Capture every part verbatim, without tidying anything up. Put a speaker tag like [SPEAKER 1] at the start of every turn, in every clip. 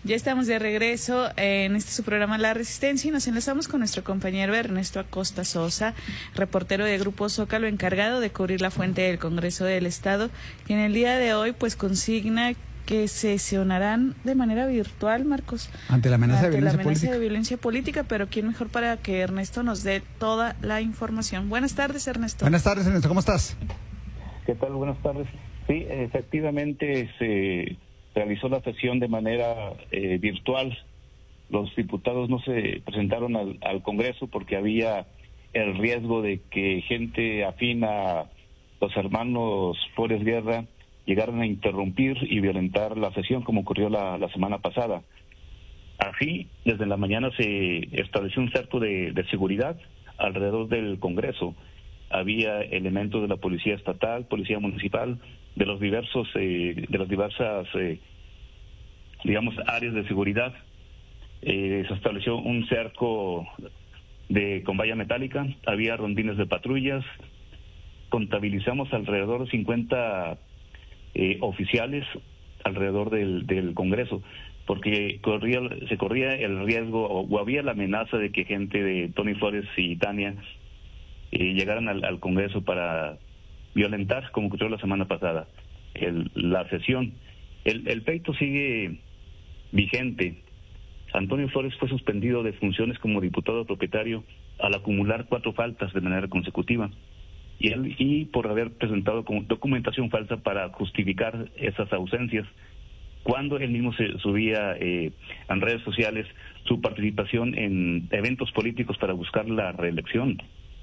[SPEAKER 1] Ya estamos de regreso en este su programa La Resistencia y nos enlazamos con nuestro compañero Ernesto Acosta Sosa, reportero de Grupo Zócalo, encargado de cubrir la fuente del Congreso del Estado, quien el día de hoy pues consigna que sesionarán de manera virtual, Marcos.
[SPEAKER 2] Ante la amenaza,
[SPEAKER 1] ante
[SPEAKER 2] de, violencia
[SPEAKER 1] la amenaza
[SPEAKER 2] política.
[SPEAKER 1] de violencia política, pero quién mejor para que Ernesto nos dé toda la información. Buenas tardes, Ernesto.
[SPEAKER 2] Buenas tardes, Ernesto, ¿cómo estás?
[SPEAKER 3] ¿Qué tal? Buenas tardes. Sí, efectivamente se realizó la sesión de manera eh, virtual. Los diputados no se presentaron al, al Congreso porque había el riesgo de que gente afín a los hermanos Flores Guerra llegaran a interrumpir y violentar la sesión, como ocurrió la, la semana pasada. Así, desde la mañana se estableció un cerco de, de seguridad alrededor del Congreso. Había elementos de la Policía Estatal, Policía Municipal, de los diversos, eh, de las diversas, eh, digamos, áreas de seguridad. Eh, se estableció un cerco de con valla metálica, había rondines de patrullas, contabilizamos alrededor de cincuenta eh, oficiales alrededor del, del Congreso, porque corría, se corría el riesgo o, o había la amenaza de que gente de Tony Flores y Tania eh, llegaran al, al Congreso para violentar, como ocurrió la semana pasada, el, la sesión. El, el pleito sigue vigente. Antonio Flores fue suspendido de funciones como diputado propietario al acumular cuatro faltas de manera consecutiva y, él, y por haber presentado como documentación falsa para justificar esas ausencias, cuando él mismo se subía eh, en redes sociales su participación en eventos políticos para buscar la reelección.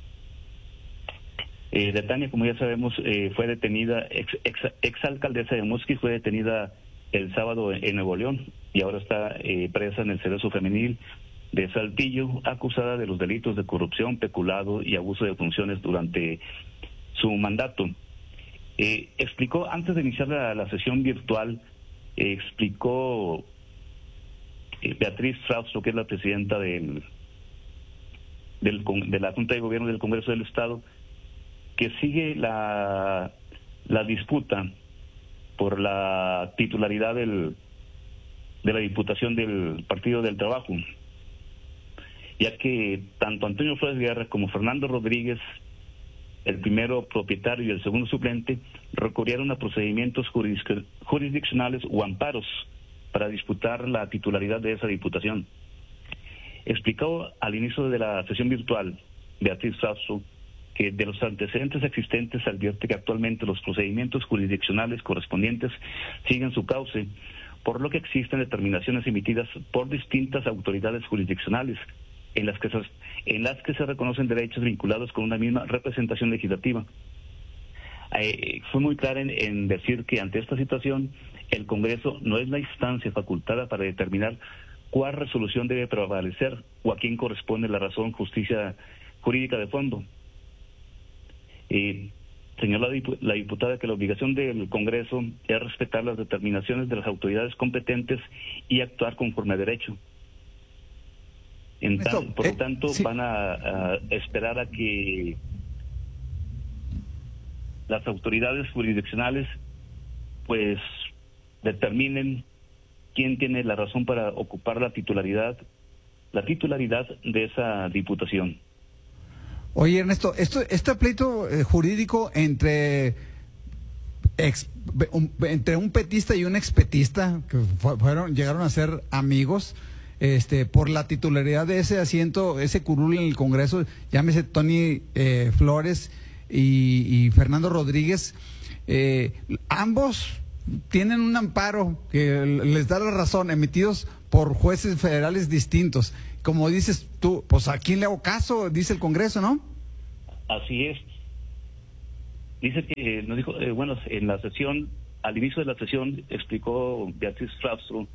[SPEAKER 3] Eh, de Tania, como ya sabemos, eh, fue detenida, ex, ex, ex alcaldesa de Musquis, fue detenida el sábado en, en Nuevo León y ahora está eh, presa en el Cerezo Femenil de Saltillo, acusada de los delitos de corrupción, peculado y abuso de funciones durante su mandato. Eh, explicó, antes de iniciar la, la sesión virtual, eh, explicó eh, Beatriz Fraustro, que es la presidenta del, del, de la Junta de Gobierno del Congreso del Estado, que sigue la, la disputa por la titularidad del, de la Diputación del Partido del Trabajo, ya que tanto Antonio Flores Guerra como Fernando Rodríguez, el primero propietario y el segundo suplente, recurrieron a procedimientos jurisdic jurisdiccionales o amparos para disputar la titularidad de esa diputación. Explicó al inicio de la sesión virtual Beatriz Fraustro que de los antecedentes existentes advierte que actualmente los procedimientos jurisdiccionales correspondientes siguen su cauce, por lo que existen determinaciones emitidas por distintas autoridades jurisdiccionales en las que se, en las que se reconocen derechos vinculados con una misma representación legislativa. Eh, fue muy clara en, en decir que ante esta situación el Congreso no es la instancia facultada para determinar cuál resolución debe prevalecer o a quién corresponde la razón justicia jurídica de fondo. Eh, señaló la diputada que la obligación del Congreso es respetar las determinaciones de las autoridades competentes y actuar conforme a derecho. En
[SPEAKER 2] Esto,
[SPEAKER 3] tan, por lo
[SPEAKER 2] eh,
[SPEAKER 3] tanto,
[SPEAKER 2] sí.
[SPEAKER 3] van a, a esperar a que las autoridades jurisdiccionales pues determinen quién tiene la razón para ocupar la titularidad, la titularidad de esa diputación.
[SPEAKER 2] Oye, Ernesto, esto, este pleito eh, jurídico entre ex, un, entre un petista y un expetista que fu fueron llegaron a ser amigos, este, por la titularidad de ese asiento, ese curul en el Congreso, llámese Tony eh, Flores y, y Fernando Rodríguez, eh, ambos tienen un amparo que les da la razón, emitidos por jueces federales distintos. Como dices tú, pues ¿a quién le hago caso? Dice el Congreso, ¿no?
[SPEAKER 3] Así es. Dice que, nos dijo, eh, bueno, en la sesión, al inicio de la sesión, explicó Beatriz Fraustro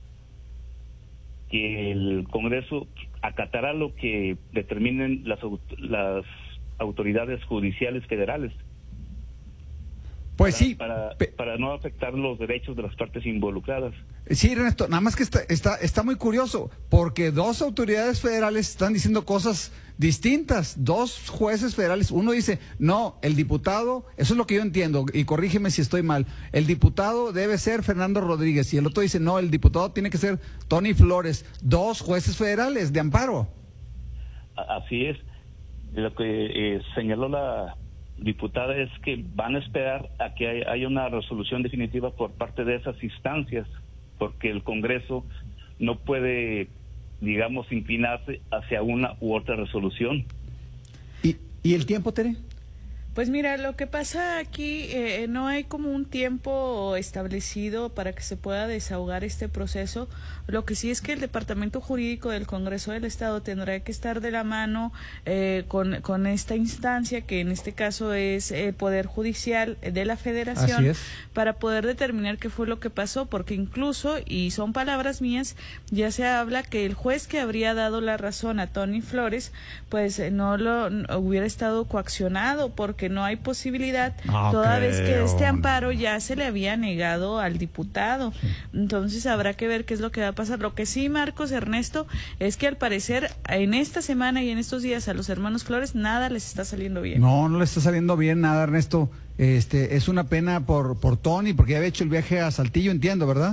[SPEAKER 3] que el Congreso acatará lo que determinen las, las autoridades judiciales federales.
[SPEAKER 2] Pues
[SPEAKER 3] para,
[SPEAKER 2] sí.
[SPEAKER 3] Para,
[SPEAKER 2] Pe
[SPEAKER 3] para no afectar los derechos de las partes involucradas.
[SPEAKER 2] Sí, Ernesto, nada más que está, está, está muy curioso, porque dos autoridades federales están diciendo cosas distintas. Dos jueces federales, uno dice, no, el diputado, eso es lo que yo entiendo, y corrígeme si estoy mal, el diputado debe ser Fernando Rodríguez, y el otro dice, no, el diputado tiene que ser Tony Flores. Dos jueces federales de amparo.
[SPEAKER 3] Así es. Lo que eh, señaló la diputada es que van a esperar a que haya, haya una resolución definitiva por parte de esas instancias, porque el Congreso no puede, digamos, inclinarse hacia una u otra resolución.
[SPEAKER 2] ¿Y, y el tiempo, Tere?
[SPEAKER 1] Pues mira, lo que pasa aquí, eh, no hay como un tiempo establecido para que se pueda desahogar este proceso. Lo que sí es que el Departamento Jurídico del Congreso del Estado tendrá que estar de la mano eh, con, con esta instancia, que en este caso es el Poder Judicial de la Federación,
[SPEAKER 2] Así es,
[SPEAKER 1] para poder determinar qué fue lo que pasó, porque incluso, y son palabras mías, ya se habla que el juez que habría dado la razón a Tony Flores, pues eh, no lo no, hubiera estado coaccionado, porque no hay posibilidad,
[SPEAKER 2] okay,
[SPEAKER 1] toda vez que este amparo ya se le había negado al diputado. Sí. Entonces habrá que ver qué es lo que va a pasar. Lo que sí, Marcos, Ernesto, es que al parecer en esta semana y en estos días a los hermanos Flores nada les está saliendo bien.
[SPEAKER 2] No, no les está saliendo bien nada, Ernesto. Este, es una pena por, por Tony, porque ya había hecho el viaje a Saltillo, entiendo, ¿verdad?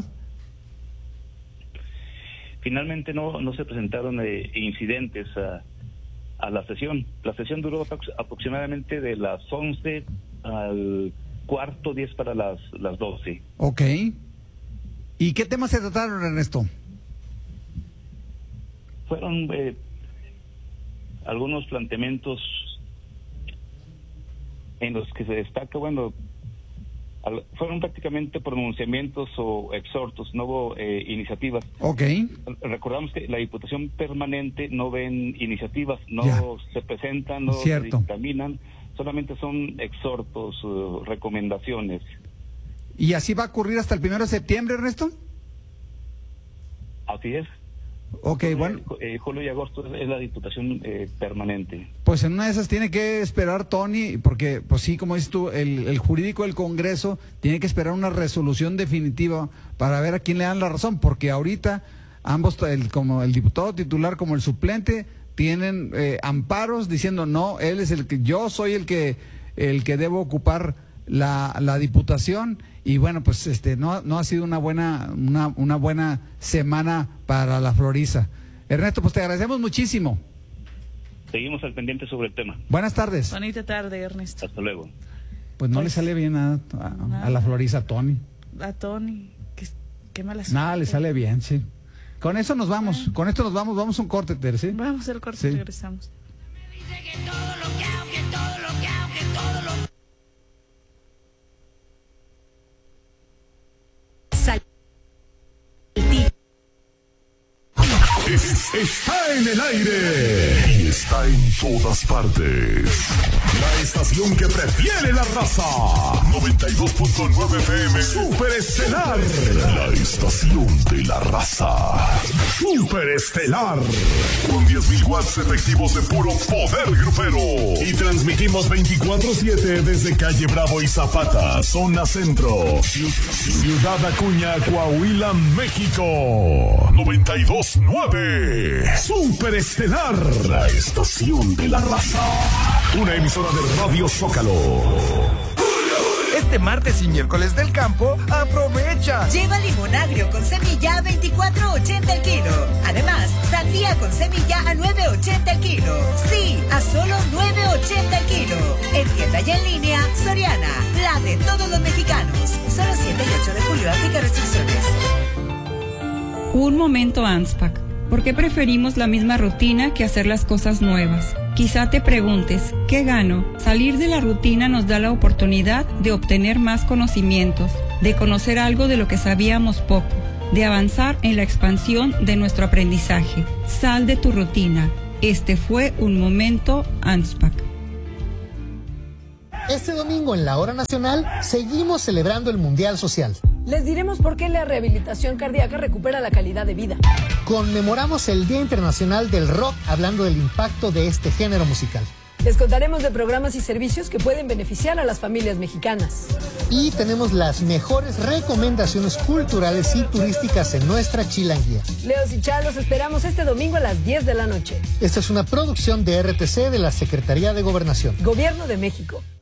[SPEAKER 3] Finalmente no, no se presentaron eh, incidentes a... a la sesión. La sesión duró aproximadamente de las once al cuarto, diez para las, las doce.
[SPEAKER 2] Ok. ¿Y qué temas se trataron, Ernesto?
[SPEAKER 3] Fueron eh, algunos planteamientos en los que se destaca, bueno, al, fueron prácticamente pronunciamientos o exhortos, no hubo eh, iniciativas.
[SPEAKER 2] Ok.
[SPEAKER 3] Recordamos que la Diputación Permanente no ven iniciativas, no
[SPEAKER 2] ya.
[SPEAKER 3] se presentan, no
[SPEAKER 2] Cierto.
[SPEAKER 3] se dictaminan, solamente son exhortos, uh, recomendaciones.
[SPEAKER 2] ¿Y así va a ocurrir hasta el primero de septiembre, Ernesto?
[SPEAKER 3] Así es.
[SPEAKER 2] Ok,
[SPEAKER 3] eh,
[SPEAKER 2] bueno.
[SPEAKER 3] Eh, julio y agosto es la Diputación eh, Permanente.
[SPEAKER 2] Pues en una de esas tiene que esperar Tony, porque, pues sí, como dices tú, el, el jurídico del Congreso tiene que esperar una resolución definitiva para ver a quién le dan la razón, porque ahorita ambos, el, como el diputado titular como el suplente, tienen eh, amparos diciendo, no, él es el que, yo soy el que, el que debo ocupar la, la diputación. Y bueno, pues este no, no ha sido una buena, una, una buena semana para la Florisa. Ernesto, pues te agradecemos muchísimo.
[SPEAKER 3] Seguimos al pendiente sobre el tema.
[SPEAKER 2] Buenas tardes.
[SPEAKER 1] Bonita tarde, Ernesto.
[SPEAKER 3] Hasta luego.
[SPEAKER 2] Pues no
[SPEAKER 1] Pues,
[SPEAKER 2] le sale bien nada a, a, a la Florisa, a Tony.
[SPEAKER 1] A Tony, qué, qué mala suerte.
[SPEAKER 2] Nada le sale bien, sí. Con eso nos vamos, bueno. con esto nos vamos, vamos a un corte, Ter, ¿sí?
[SPEAKER 1] Vamos al corte, sí. Regresamos.
[SPEAKER 4] Me dice que todo lo que hago, que todo lo que hago, que todo lo
[SPEAKER 5] Es, está en el aire y está en todas partes. La estación que prefiere la raza. noventa y dos punto nueve F M Super Estelar. La estación de la raza. Super Estelar. Con diez mil watts efectivos de puro poder grupero. Y transmitimos veinticuatro siete desde calle Bravo y Zapata, zona centro. Ciudad Acuña, Coahuila, México. noventa y dos punto nueve. Super Estelar, la estación de la raza. Una emisora de Radio Zócalo.
[SPEAKER 6] Este martes y miércoles del campo, aprovecha.
[SPEAKER 7] Lleva limón agrio con semilla a veinticuatro ochenta el kilo. Además, sandía con semilla a nueve ochenta el kilo. Sí, a solo nueve ochenta el kilo. En tienda y en línea, Soriana, la de todos los mexicanos. Solo siete y ocho de julio, aplica restricciones.
[SPEAKER 8] Un momento ANSPAC. ¿Por qué preferimos la misma rutina que hacer las cosas nuevas? Quizá te preguntes, ¿qué gano? Salir de la rutina nos da la oportunidad de obtener más conocimientos, de conocer algo de lo que sabíamos poco, de avanzar en la expansión de nuestro aprendizaje. Sal de tu rutina. Este fue un momento ANSPAC.
[SPEAKER 9] Este domingo en la Hora Nacional seguimos celebrando el Mundial Social.
[SPEAKER 10] Les diremos por qué la rehabilitación cardíaca recupera la calidad de vida.
[SPEAKER 9] Conmemoramos el Día Internacional del Rock hablando del impacto de este género musical.
[SPEAKER 10] Les contaremos de programas y servicios que pueden beneficiar a las familias mexicanas.
[SPEAKER 9] Y tenemos las mejores recomendaciones culturales y turísticas en nuestra chilanguía.
[SPEAKER 10] Leos y Chá, los esperamos este domingo a las diez de la noche.
[SPEAKER 9] Esta es una producción de R T C de la Secretaría de Gobernación.
[SPEAKER 10] Gobierno de México.